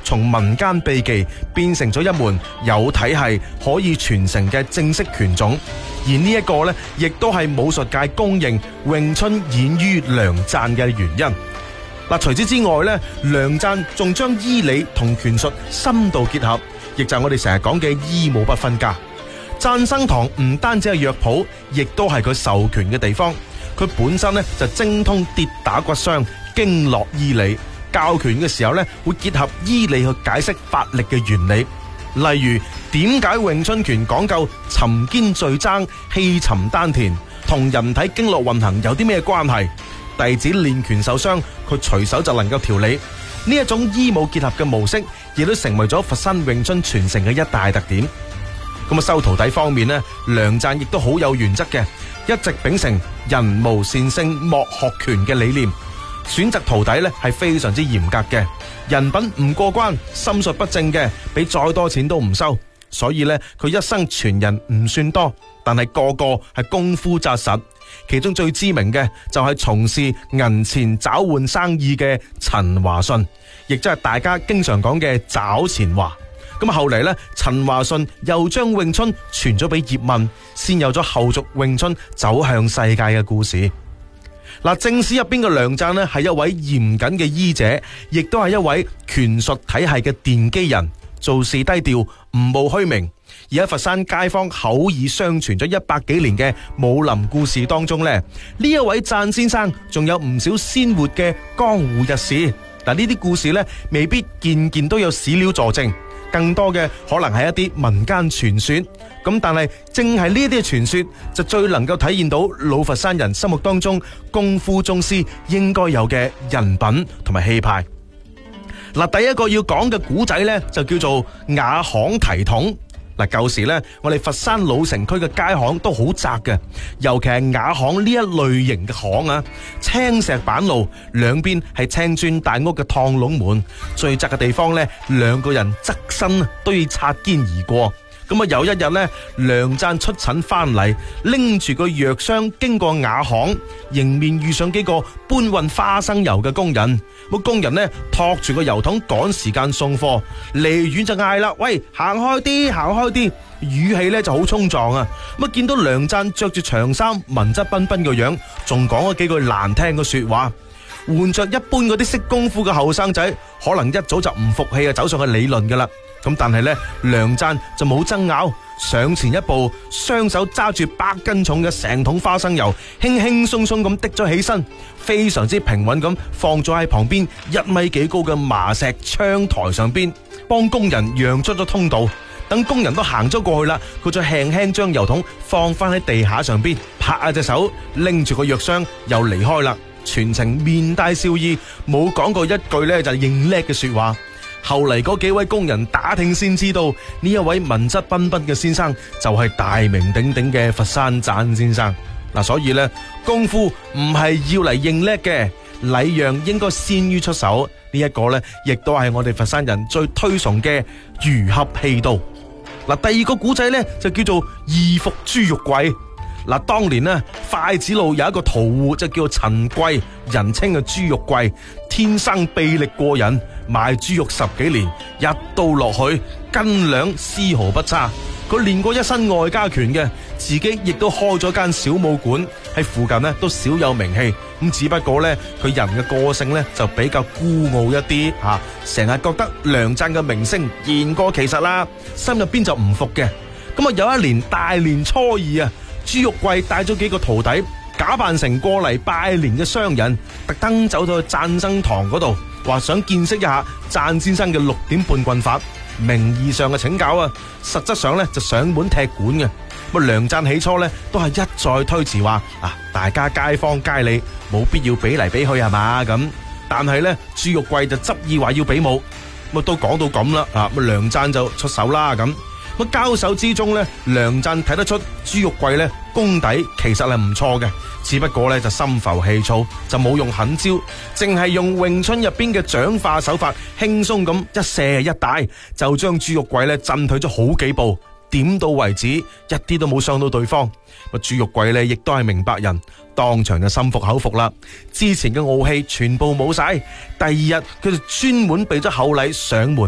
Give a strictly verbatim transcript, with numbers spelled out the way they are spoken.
從民間秘技變成咗一門有體系可以傳承嘅正式拳種，而呢一個呢，亦都係武術界公認詠春演於良贊嘅原因。嗱，除此之外咧，良贊仲將醫理同拳術深度結合，亦就係我哋成日講嘅醫武不分家。贊生堂唔單止係藥鋪，亦都係佢授權嘅地方。佢本身咧就精通跌打骨傷、經絡醫理，教拳嘅時候咧會結合醫理去解釋發力嘅原理。例如點解詠春拳講究沉肩聚踭、氣沉丹田，同人體經絡運行有啲咩關係？弟子練拳受傷，佢隨手就能夠調理。呢一種醫武結合嘅模式，亦都成為咗佛山詠春傳承嘅一大特點。咁啊，收徒弟方面呢，良贊亦都好有原則嘅，一直秉承人無善性莫學拳嘅理念，選擇徒弟呢係非常之嚴格嘅，人品唔過關、心術不正嘅，俾再多錢都唔收。所以呢，佢一生傳人唔算多，但係個個係功夫紮實。其中最知名嘅就係從事銀錢找換生意嘅陳華順，亦即係大家經常講嘅找錢華。咁後嚟呢，陳華順又將詠春傳咗俾葉問，先有咗後續詠春走向世界嘅故事。嗱，正史入邊嘅良贊呢，係一位嚴謹嘅醫者，亦都係一位拳術體系嘅奠基人，做事低調，唔冒虛名。而喺佛山街坊口耳相傳咗一百幾年嘅武林故事當中呢，呢一位贊先生仲有唔少鮮活嘅江湖軼事。嗱，呢啲故事呢，未必件件都有史料佐證，更多嘅可能係一啲民間傳說。咁但係正係呢啲嘅傳說，就最能夠體現到老佛山人心目當中功夫宗師應該有嘅人品同埋氣派。嗱，第一個要講嘅古仔呢，就叫做瓦巷提桶。嗱，舊時咧，我哋佛山老城區嘅街巷都好窄嘅，尤其係瓦巷呢一類型嘅巷啊，青石板路，兩邊係青磚大屋嘅趟籠門，最窄嘅地方咧，兩個人側身都要擦肩而過。咁啊，有一日咧，良贊出診翻嚟，拎住個藥箱經過瓦巷，迎面遇上幾個搬運花生油嘅工人。咁工人呢，托住個油桶趕時間送貨，離遠就嗌啦：喂，行開啲，行開啲！語氣咧就好衝撞啊！咁啊，見到良贊着住長衫，文質彬彬個樣，仲講咗幾句難聽嘅說話。換着一般嗰啲識功夫嘅後生仔，可能一早就唔服氣啊，走上去理論噶啦。咁但係咧，良贊就冇爭拗，上前一步，雙手揸住百斤重嘅成桶花生油，輕輕鬆鬆咁滴咗起身，非常之平穩咁放咗喺旁邊一米幾高嘅麻石窗台上邊，幫工人讓出咗通道。等工人都行咗過去啦，佢再輕輕將油桶放翻喺地下上邊，拍下隻手，拎住個藥箱又離開啦。全程面帶笑意，冇講過一句咧就認叻嘅說話。後嚟嗰幾位工人打聽先知道，呢一位文質彬彬嘅先生就係大名鼎鼎嘅佛山贊先生。嗱，所以咧，功夫唔係要嚟認叻嘅，禮讓應該先於出手。呢一個咧，亦都係我哋佛山人最推崇嘅儒俠氣度。嗱，第二個古仔咧就叫做義服豬肉貴。嗱，當年呢，筷子路有一個屠戶就叫做陳貴，人稱嘅豬肉貴，天生臂力過人，賣豬肉十幾年，一刀落去斤兩絲毫不差。佢練過一身外家拳嘅，自己亦都開咗間小武館，喺附近呢都少有名氣。咁只不過呢，佢人嘅個性呢就比較孤傲一啲吓，成日覺得良贊嘅名聲言過其實啦，心入邊就唔服嘅。咁啊，有一年大年初二啊，豬肉貴帶咗幾個徒弟，假扮成過嚟拜年嘅商人，特登走到去贊生堂嗰度，話想見識一下贊先生嘅六點半棍法。名義上嘅請教啊，實質上咧就上門踢館嘅。咁良贊起初咧都係一再推辭話啊，大家街坊街里冇必要比嚟比去係嘛咁。但係咧豬肉貴就執意話要比武，咁都講到咁啦啊，咁良贊就出手啦咁。咁交手之中咧，良贊睇得出豬肉貴咧功底其實係唔錯嘅，只不過咧就心浮氣躁，就冇用狠招，淨係用詠春入邊嘅掌化手法，輕鬆咁一射一帶，就將豬肉貴咧震退咗好幾步，點到為止，一啲都冇傷到對方。咁豬肉貴咧亦都係明白人，當場就心服口服啦，之前嘅傲氣全部冇晒。第二日佢就專門備咗厚禮上門。